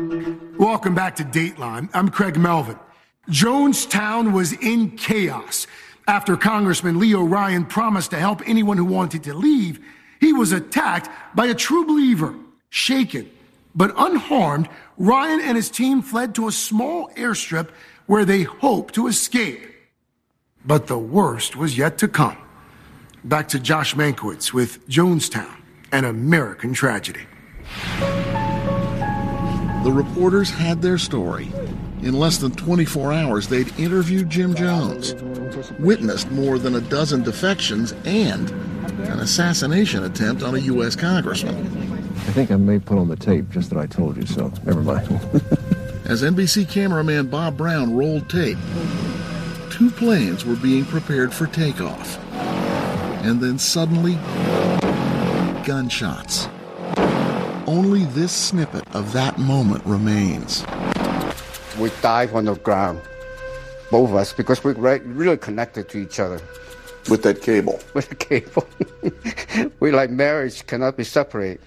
Welcome back to Dateline. I'm Craig Melvin. Jonestown was in chaos. After Congressman Leo Ryan promised to help anyone who wanted to leave, he was attacked by a true believer. Shaken but unharmed, Ryan and his team fled to a small airstrip where they hoped to escape. But the worst was yet to come. Back to Josh Mankiewicz with Jonestown, an American tragedy. The reporters had their story. In less than 24 hours, they'd interviewed Jim Jones, witnessed more than a dozen defections, and an assassination attempt on a U.S. congressman. I think I may put on the tape just that I told you so. Never mind. As NBC cameraman Bob Brown rolled tape, 2 planes were being prepared for takeoff. And then suddenly, gunshots. Only this snippet of that moment remains. We died on the ground, both of us, because we're really connected to each other. With that cable? With the cable. We like marriage, cannot be separated.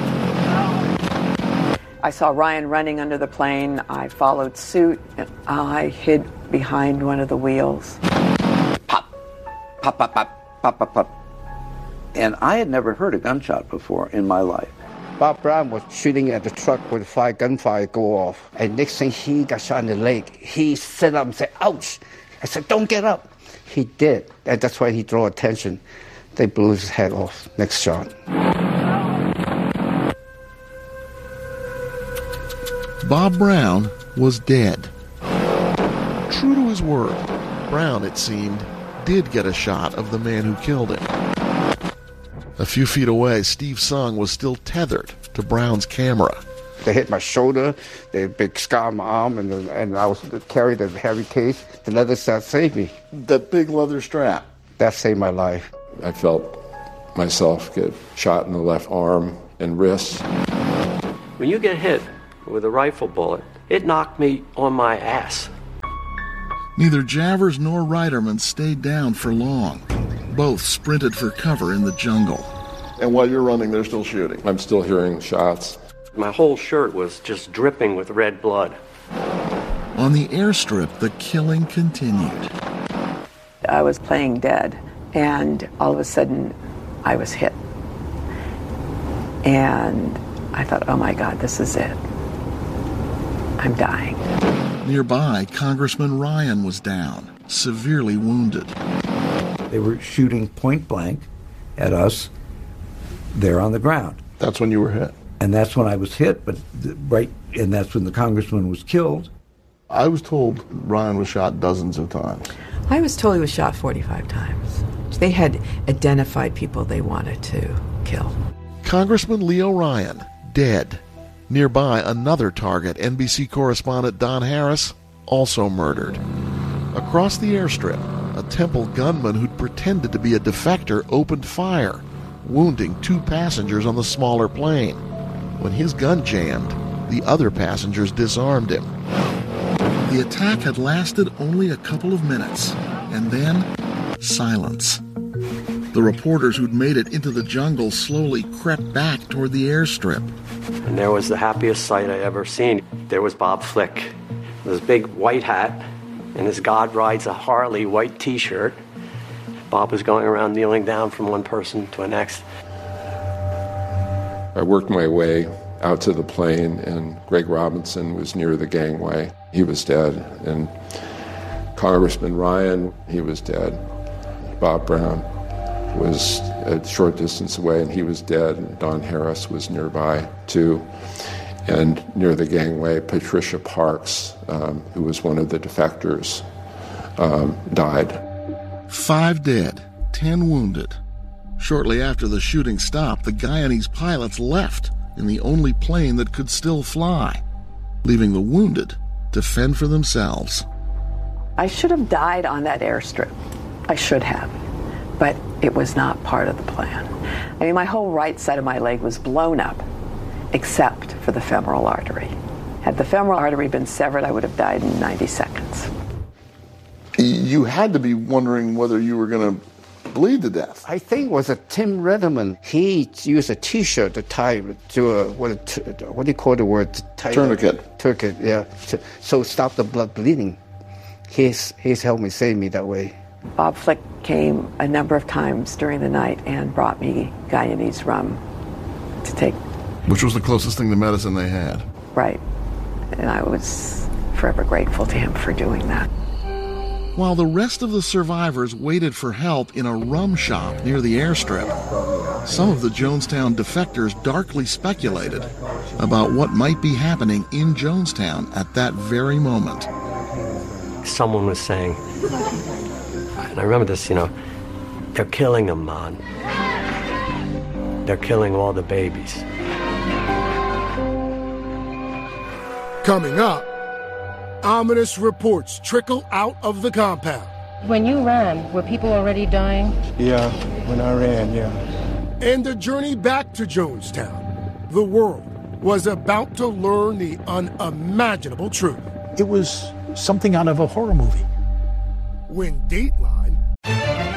I saw Ryan running under the plane. I followed suit. I hid behind one of the wheels. Pop, pop, pop, pop, pop, pop, pop. And I had never heard a gunshot before in my life. Bob Brown was shooting at the truck with gunfire go off. And next thing, he got shot in the leg. He sat up and said, ouch. I said, don't get up. He did. And that's why he drew attention. They blew his head off. Next shot. Bob Brown was dead. True to his word, Brown, it seemed, did get a shot of the man who killed him. A few feet away, Steve Sung was still tethered to Brown's camera. They hit my shoulder, they had a big scar on my arm, and I was carried a heavy case. The leather strap saved me. That big leather strap? That saved my life. I felt myself get shot in the left arm and wrist. When you get hit with a rifle bullet, it knocked me on my ass. Neither Javers nor Reiterman stayed down for long. Both sprinted for cover in the jungle. And while you're running, they're still shooting? I'm still hearing shots. My whole shirt was just dripping with red blood. On the airstrip, the killing continued. I was playing dead, and all of a sudden, I was hit. And I thought, oh my God, this is it. I'm dying. Nearby, Congressman Ryan was down, severely wounded. They were shooting point blank at us there on the ground. That's when you were hit? And that's when I was hit, and that's when the congressman was killed. I was told Ryan was shot dozens of times. I was told he was shot 45 times. They had identified people they wanted to kill. Congressman Leo Ryan, dead. Nearby, another target, NBC correspondent Don Harris, also murdered. Across the airstrip, a Temple gunman who'd pretended to be a defector opened fire, wounding 2 passengers on the smaller plane. When his gun jammed, the other passengers disarmed him. The attack had lasted only a couple of minutes, and then silence. The reporters who'd made it into the jungle slowly crept back toward the airstrip. And there was the happiest sight I ever seen. There was Bob Flick, with his big white hat and his God Rides a Harley white T-shirt. Bob was going around kneeling down from one person to the next. I worked my way out to the plane, and Greg Robinson was near the gangway. He was dead. And Congressman Ryan, he was dead. Bob Brown was a short distance away, and he was dead. And Don Harris was nearby, too. And near the gangway, Patricia Parks, who was one of the defectors, died. 5 dead, 10 wounded. Shortly after the shooting stopped, the Guyanese pilots left in the only plane that could still fly, leaving the wounded to fend for themselves. I should have died on that airstrip. I should have. But it was not part of the plan. I mean, my whole right side of my leg was blown up, except for the femoral artery. Had the femoral artery been severed, I would have died in 90 seconds. You had to be wondering whether you were going to bleed to death. I think it was a Tim Redderman. He used a T-shirt to tie to a, what do you call the word? Tourniquet. Tourniquet, yeah. So stop the blood bleeding. He's helped me, save me that way. Bob Flick came a number of times during the night and brought me Guyanese rum to take. Which was the closest thing to medicine they had. Right. And I was forever grateful to him for doing that. While the rest of the survivors waited for help in a rum shop near the airstrip, some of the Jonestown defectors darkly speculated about what might be happening in Jonestown at that very moment. Someone was saying, and I remember this, they're killing them, man. They're killing all the babies. Coming up, ominous reports trickle out of the compound. When you ran, were people already dying? Yeah, when I ran, yeah. And the journey back to Jonestown. The world was about to learn the unimaginable truth. It was something out of a horror movie. When Dateline